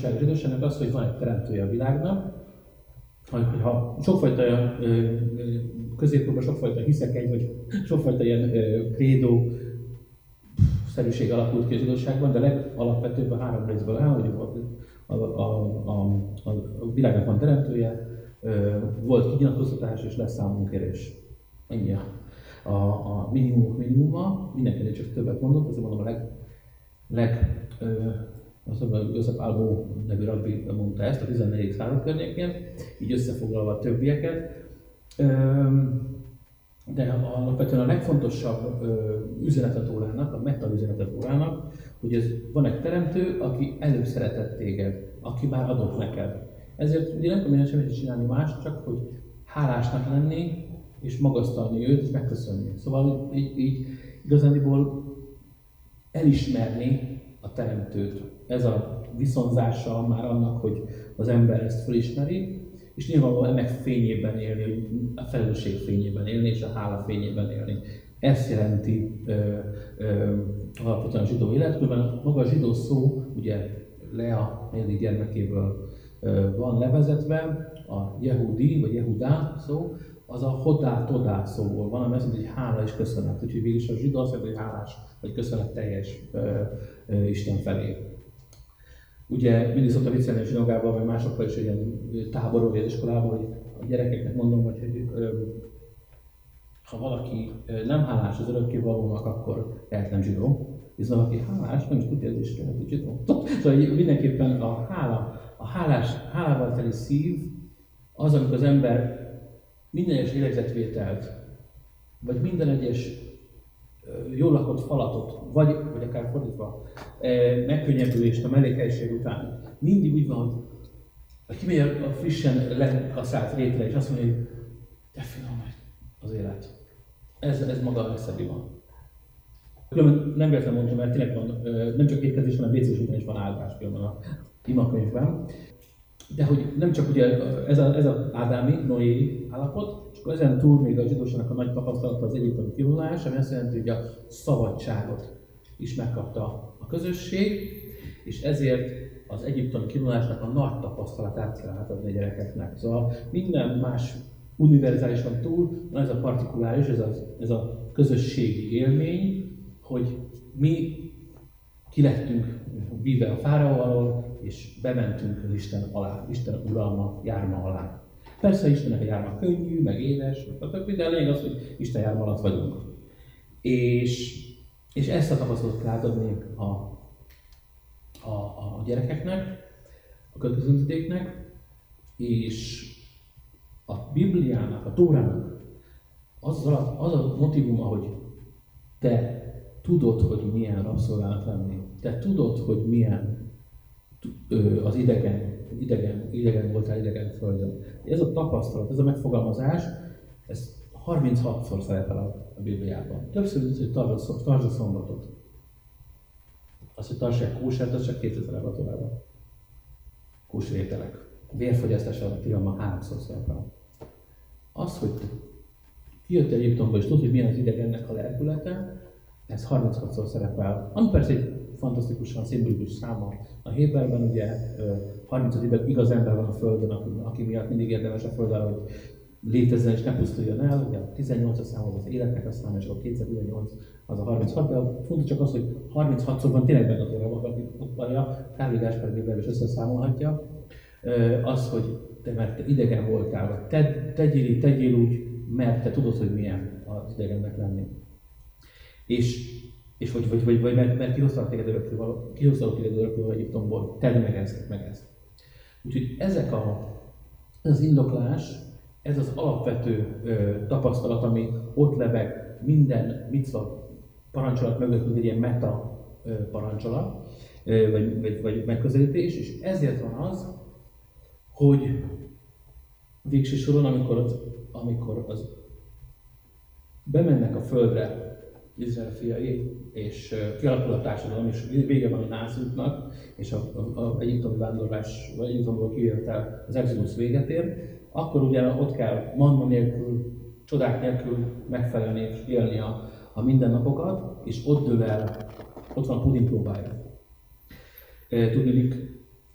a zsidóságnak az, hogy van egy teremtője a világnak, ha sokfajta középkorban sokfajta hiszekegy, vagy sokfajta ilyen krédó szerűség alakult ki a zsidóságban, de legalapvetőbb a 3 részből áll, hogy a világnak van teremtője, volt kinyilatkoztatás és lesz számunkérés. Ennyi a minimumok minimuma, mindenkinek csak többet mondok, azért mondom azt mondom, hogy József Albó nevű rabbi mondta ezt a 14. század környékén, így összefoglalva a többieket. De alapvetően a legfontosabb üzenete a Tórának, a meta üzenete a Tórának, hogy van egy teremtő, aki előbb szeretett téged, aki már adott neked. Ezért ugye nem tudom semmit csinálni más, csak hogy hálásnak lenni, és magasztalni őt, és megköszönni. Szóval így igazándiból elismerni a teremtőt. Ez a viszonzása már annak, hogy az ember ezt felismeri, és nyilvánvalóan ennek fényében élni, a felelősség fényében élni, és a hála fényében élni. Ezt jelenti alapvetően a zsidó életkörben. Maga a zsidó szó, ugye Lea 4. gyermekéből van levezetve, a Yehudi, vagy Jehudá szó, az a hodá todá szóból van, ami azt mondja, hogy hála és köszönet. Úgyhogy végülis a zsidó azt mondja, hogy hálás, vagy köszönet teljes Isten felé. Ugye mindig szoktam viccelni a zsinagában, vagy másokkal is egy ilyen táboron vagy iskolában, hogy a gyerekeknek mondom, hogy ha valaki nem hálás az örökkévalónak, akkor lehet nem zsidó. És valaki hálás, nem is tudja, hogy is lehet, hogy zsidó. Szóval mindenképpen a hálával teli szív az, amikor az ember minden egyes lélegzetvételt, vagy minden egyes jól lakott falatot, vagy akár fordítva, megkönnyebbülést a mellékhelyiség után mindig úgy van, hogy kimegy a frissen lekaszált rétre, és azt mondja, hogy de finom az élet. Ez maga a legszebb van. Különben nem véletlenül mondtam, mert tényleg van, nem csak étkezés, hanem vécés után is van áldás különben a imakönyvben. De hogy nem csak ugye ez az ádámi, noéi állapot, és akkor ezen túl még a zsidóságnak a nagy tapasztalata az egyiptomi kivonulás, ami azt jelenti, hogy a szabadságot is megkapta a közösség, és ezért az egyiptomi kivonulásnak a nagy tapasztalatát kell átadni a gyerekeknek. Szóval minden más univerzálisan túl van ez a partikuláris, ez a közösségi élmény, hogy mi ki lettünk víve a fáraó alól, és bementünk az Isten alá, Isten uralma, járma alá. Persze Istennek a járma könnyű, meg édes, de a lényeg az, hogy Isten járma alatt vagyunk. És ezt a tapasztalatot kell átadni a gyerekeknek, a következőknek, és a Bibliának, a Tórának az a motivuma, hogy te tudod, hogy milyen rabszolgának lenni. Te tudod, hogy milyen az idegen voltál idegen földön. Ez a tapasztalat, ez a megfogalmazás, ez 36-szor szerepel a Bibliában. Többször is, hogy tartsd a szombatot. Az, hogy tartsák kósert, az csak 2 szerepel a Tórában. Kóser ételek. Vérfogyasztás alatt tilalma 3-szor szerepel. Az, hogy kijött Egyiptomból és tudod, hogy milyen az idegennek a lelkülete, ez 36-szor szerepel. Ami persze egy fantasztikusan szimbolikus száma. A Héberben ugye 35 igaz ember van a Földön, aki miatt mindig érdemes a Földön, hogy létezzen és ne pusztuljon el. Ugye a 18 szám az életnek a száma, és a 218 az a 36, de fontos csak az, hogy 36-szor van tényleg benne a Tórában, aki ott vallja, Kárli Gáspár Biblia is összeszámolhatja. Az, hogy mert te idegen voltál, vagy tegyél úgy, mert te tudod, hogy milyen az idegennek lenni. És vagy mert kihoztalak téged örökkévaló Egyiptomból, tedd meg ezt. Úgyhogy ez az indoklás, ez az alapvető tapasztalat, ami ott lebeg minden micva parancsolat mögött, mint egy ilyen meta parancsolat, vagy megközelítés, és ezért van az, hogy végső soron, amikor bemennek a földre Izrael fiai, és kialakul a társadalom, és vége van a nászútnak, és az egyiptomi vándorlás, vagy Egyiptomból kijövetel az Exodus véget ér, akkor ugye ott kell manna nélkül, csodák nélkül megfelelni és élni a mindennapokat, és ott dől el, ott van a puding próbája. Tudniillik,